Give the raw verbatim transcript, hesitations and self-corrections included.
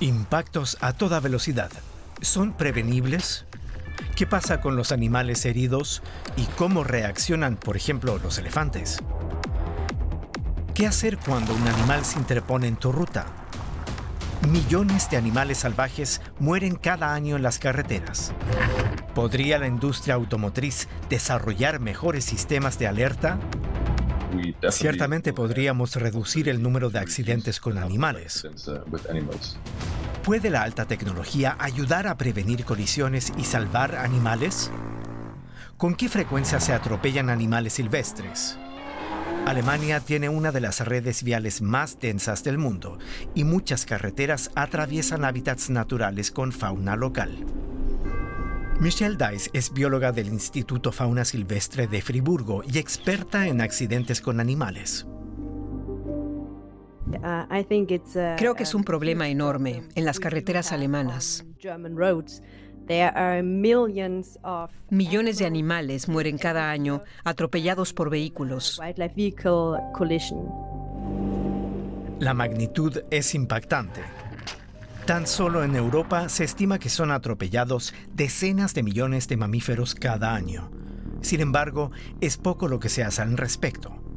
Impactos a toda velocidad. ¿Son prevenibles? ¿Qué pasa con los animales heridos y cómo reaccionan, por ejemplo, los elefantes? ¿Qué hacer cuando un animal se interpone en tu ruta? Millones de animales salvajes mueren cada año en las carreteras. ¿Podría la industria automotriz desarrollar mejores sistemas de alerta? Ciertamente podríamos reducir el número de accidentes con animales. ¿Puede la alta tecnología ayudar a prevenir colisiones y salvar animales? ¿Con qué frecuencia se atropellan animales silvestres? Alemania tiene una de las redes viales más densas del mundo y muchas carreteras atraviesan hábitats naturales con fauna local. Michelle Dice es bióloga del Instituto Fauna Silvestre de Friburgo y experta en accidentes con animales. Creo que es un problema enorme en las carreteras alemanas. Millones de animales mueren cada año atropellados por vehículos. La magnitud es impactante. Tan solo en Europa se estima que son atropellados decenas de millones de mamíferos cada año. Sin embargo, es poco lo que se hace al respecto.